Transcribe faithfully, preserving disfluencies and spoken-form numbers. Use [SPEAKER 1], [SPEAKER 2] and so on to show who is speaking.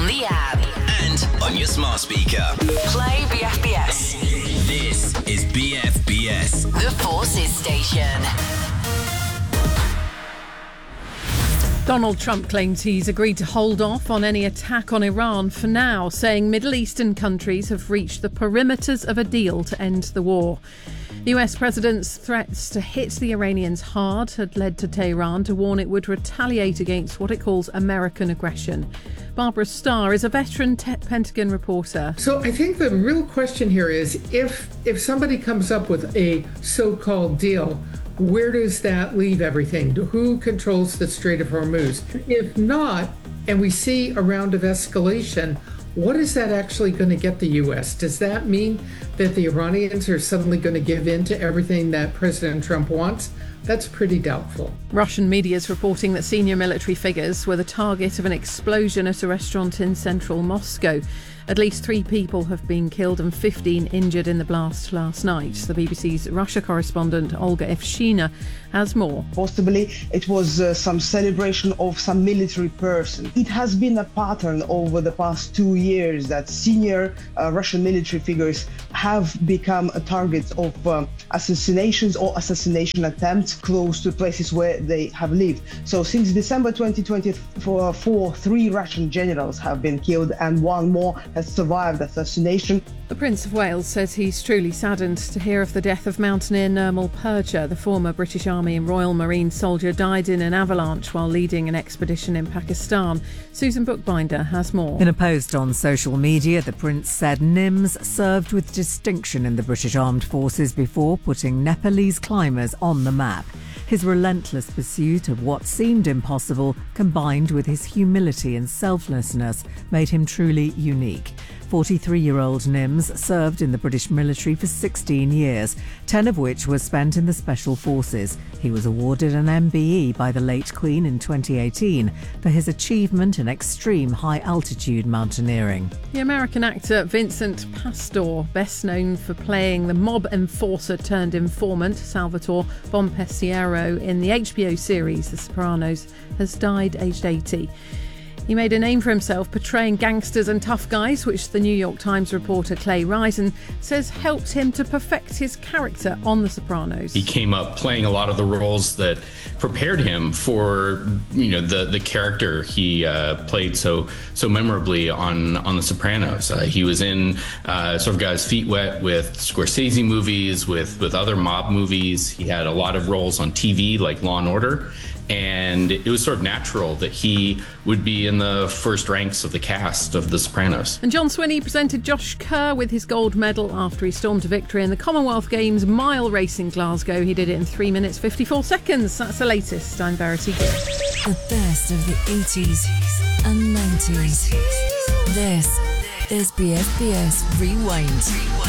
[SPEAKER 1] the app
[SPEAKER 2] and on your smart speaker.
[SPEAKER 1] Play B F B S.
[SPEAKER 2] This is B F B S,
[SPEAKER 1] The Forces Station.
[SPEAKER 3] Donald Trump claims he's agreed to hold off on any attack on Iran for now, saying Middle Eastern countries have reached the perimeters of a deal to end the war. The U S president's threats to hit the Iranians hard had led to Tehran to warn it would retaliate against what it calls American aggression. Barbara Starr is a veteran te- Pentagon reporter.
[SPEAKER 4] So I think the real question here is if if somebody comes up with a so-called deal, where does that leave everything? Who controls the Strait of Hormuz? If not, and we see a round of escalation, what is that actually going to get the U S? Does that mean that the Iranians are suddenly going to give in to everything that President Trump wants? That's pretty doubtful.
[SPEAKER 3] Russian media is reporting that senior military figures were the target of an explosion at a restaurant in central Moscow. At least three people have been killed and fifteen injured in the blast last night. The B B C's Russia correspondent Olga Evshina has more.
[SPEAKER 5] Possibly it was uh, some celebration of some military person. It has been a pattern over the past two years that senior uh, Russian military figures have become a target of um, assassinations or assassination attempts close to places where they have lived. So since December twenty twenty-four, three Russian generals have been killed and one more has survived assassination.
[SPEAKER 3] The Prince of Wales says he's truly saddened to hear of the death of mountaineer Nirmal Purja. The former British Army and Royal Marine soldier died in an avalanche while leading an expedition in Pakistan. Susan Bookbinder has more.
[SPEAKER 6] In a post on social media, the Prince said Nims served with distinction in the British Armed Forces before putting Nepalese climbers on the map. His relentless pursuit of what seemed impossible, combined with his humility and selflessness, made him truly unique. forty-three-year-old Nims served in the British military for sixteen years, ten of which were spent in the Special Forces. He was awarded an M B E by the late Queen in twenty eighteen for his achievement in extreme high-altitude mountaineering.
[SPEAKER 3] The American actor Vincent Pastore, best known for playing the mob enforcer turned informant Salvatore Bompessiero in the H B O series The Sopranos, has died aged eighty. He made a name for himself portraying gangsters and tough guys, which the New York Times reporter Clay Risen says helped him to perfect his character on The Sopranos.
[SPEAKER 7] He came up playing a lot of the roles that prepared him for, you know, the the character he uh, played so so memorably on on The Sopranos. Uh, he was in uh, sort of got his feet wet with Scorsese movies, with with other mob movies. He had a lot of roles on T V like Law and Order. And it was sort of natural that he would be in the first ranks of the cast of The Sopranos.
[SPEAKER 3] And John Swinney presented Josh Kerr with his gold medal after he stormed to victory in the Commonwealth Games mile race in Glasgow. He did it in three minutes fifty-four seconds. That's the latest. I'm Verity Gibb.
[SPEAKER 8] The best of the eighties and nineties. This is B F B S Rewind.